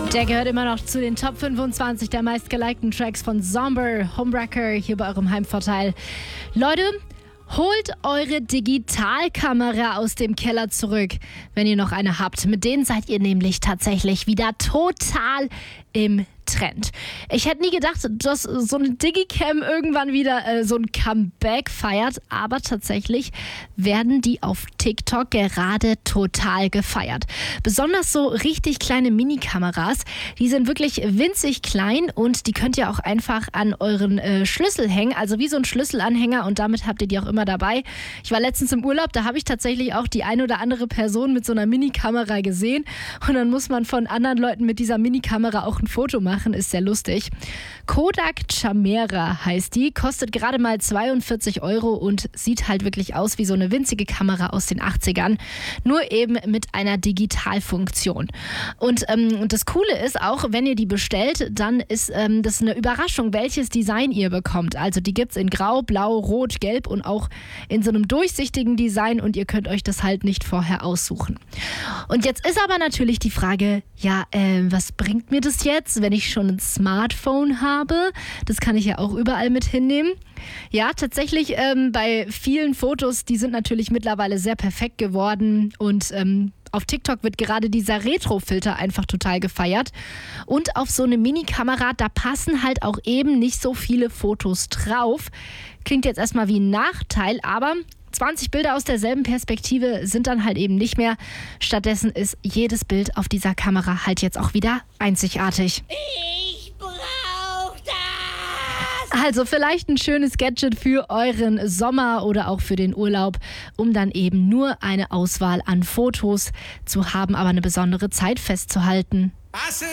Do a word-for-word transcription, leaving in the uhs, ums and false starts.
Der gehört immer noch zu den Top fünfundzwanzig der meistgelikten Tracks von Zomber, Homewrecker, hier bei eurem Heimvorteil. Leute, holt eure Digitalkamera aus dem Keller zurück, wenn ihr noch eine habt. Mit denen seid ihr nämlich tatsächlich wieder total im Trend. Ich hätte nie gedacht, dass so eine Digicam irgendwann wieder äh, so ein Comeback feiert, aber tatsächlich werden die auf TikTok gerade total gefeiert. Besonders so richtig kleine Minikameras, die sind wirklich winzig klein und die könnt ihr auch einfach an euren äh, Schlüssel hängen, also wie so ein Schlüsselanhänger, und damit habt ihr die auch immer dabei. Ich war letztens im Urlaub, da habe ich tatsächlich auch die ein oder andere Person mit so einer Minikamera gesehen und dann muss man von anderen Leuten mit dieser Minikamera auch ein Foto machen. Ist sehr lustig. Kodak Camera heißt die, kostet gerade mal zweiundvierzig Euro und sieht halt wirklich aus wie so eine winzige Kamera aus den achtzigern, nur eben mit einer Digitalfunktion. Und ähm, das Coole ist auch, wenn ihr die bestellt, dann ist ähm, das eine Überraschung, welches Design ihr bekommt. Also die gibt es in Grau, Blau, Rot, Gelb und auch in so einem durchsichtigen Design und ihr könnt euch das halt nicht vorher aussuchen. Und jetzt ist aber natürlich die Frage, ja, äh, was bringt mir das jetzt, wenn ich schon ein Smartphone habe? Das kann ich ja auch überall mit hinnehmen. Ja, tatsächlich ähm, bei vielen Fotos, die sind natürlich mittlerweile sehr perfekt geworden und ähm, auf TikTok wird gerade dieser Retro-Filter einfach total gefeiert. Und auf so eine Mini-Kamera, da passen halt auch eben nicht so viele Fotos drauf. Klingt jetzt erstmal wie ein Nachteil, aber zwanzig Bilder aus derselben Perspektive sind dann halt eben nicht mehr. Stattdessen ist jedes Bild auf dieser Kamera halt jetzt auch wieder einzigartig. Ich brauch das! Also vielleicht ein schönes Gadget für euren Sommer oder auch für den Urlaub, um dann eben nur eine Auswahl an Fotos zu haben, aber eine besondere Zeit festzuhalten.